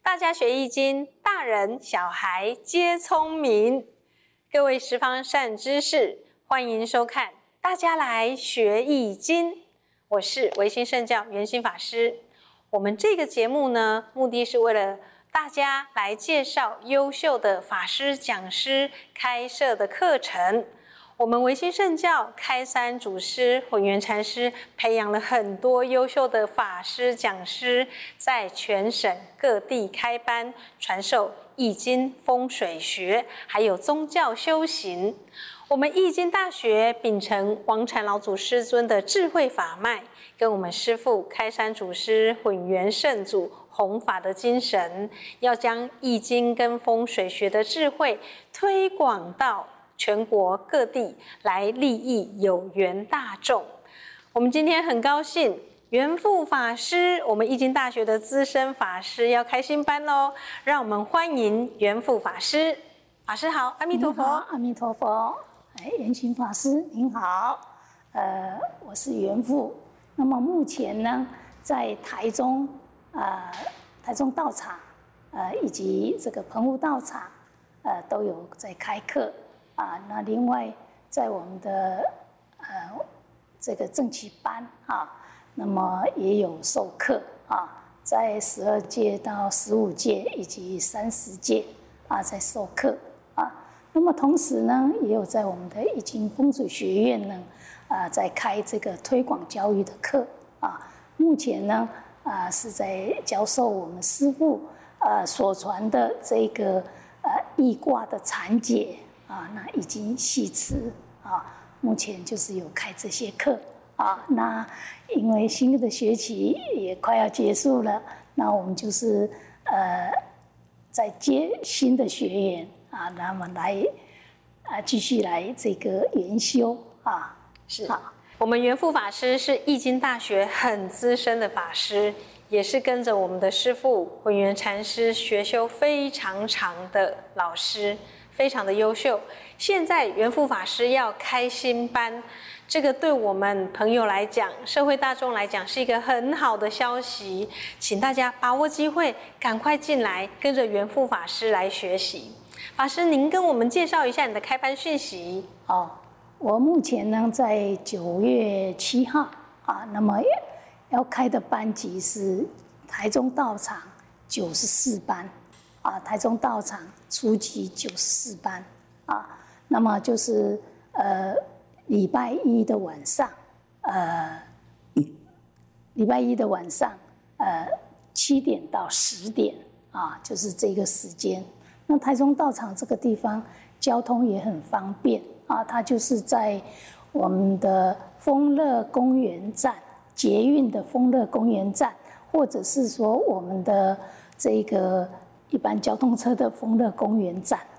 大家学易经，大人小孩皆聪明。各位十方善知识，欢迎收看《大家来学易经》。我是唯心圣教圆心法师。我们这个节目呢，目的是为了大家来介绍优秀的法师讲师开设的课程。我们唯心圣教开山祖师混元禅师培养了很多优秀的法师讲师，在全省各地开班传授易经、风水学，还有宗教修行。我们易经大学秉承王禅老祖师尊的智慧法脉，跟我们师父开山祖师混元圣祖弘法的精神，要将易经跟风水学的智慧推广到全国各地来利益有缘大众。我们今天很高兴，元富法师，我们易经大学的资深法师要开新班喽，让我们欢迎元富法师。法师好，阿弥陀佛。 阿弥陀佛。圆心法师您好，我是元富。那么目前呢，在台中道场，以及这个澎湖道场，都有在开课。那另外在我们的这个正气班那么也有授课在12届到15届以及30届在授课那么同时呢，也有在我们的易经风水学院呢在开这个推广教育的课目前呢是在教授我们师父所传的这个易卦的阐解那以及系辞目前就是有开这些课那因为新的学期也快要结束了，那我们就是在接新的学员那么来继续来这个研修是我们元富法师是易经大学很资深的法师，也是跟着我们的师父混元禅师学修非常长的老师，非常的优秀。现在元富法师要开新班，这个对我们朋友来讲，社会大众来讲是一个很好的消息，请大家把握机会，赶快进来，跟着元富法师来学习。法师，您跟我们介绍一下你的开班讯息。 我目前呢在9月7号那么要开的班级是台中道场94班台中道场初级94班那么就是礼拜一的晚上7点到10点就是这个时间。那台中道场这个地方交通也很方便它就是在我们的丰乐公园站，捷运的丰乐公园站，或者是说我们的这个一般交通车的丰乐公园站